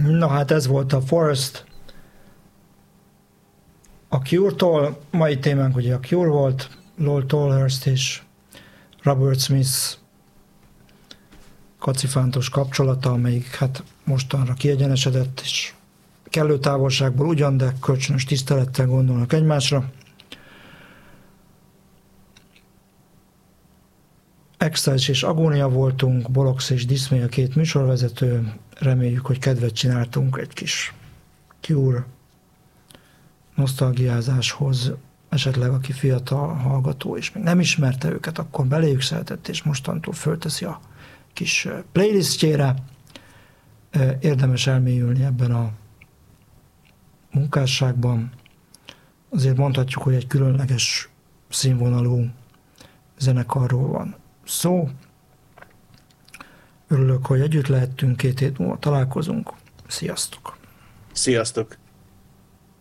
Na hát ez volt a Forest a Cure-tól. Mai témánk ugye a Cure volt, Lol Tolhurst és Robert Smith kacifántos kapcsolata, amelyik hát mostanra kiegyenesedett, és kellő távolságból ugyan, de kölcsönös tisztelettel gondolnak egymásra. Extase és Agónia voltunk, Bolox és Dismay a két műsorvezető. Reméljük, hogy kedvet csináltunk egy kis Cure nosztalgiázáshoz. Esetleg aki fiatal hallgató és még nem ismerte őket, akkor beléjük szeretett, és mostantól fölteszi a kis playlistjére. Érdemes elmélyülni ebben a munkásságban. Azért mondhatjuk, hogy egy különleges színvonalú zenekarról van szó. Örülök, hogy együtt lehettünk, 2 hét múlva találkozunk. Sziasztok! Sziasztok!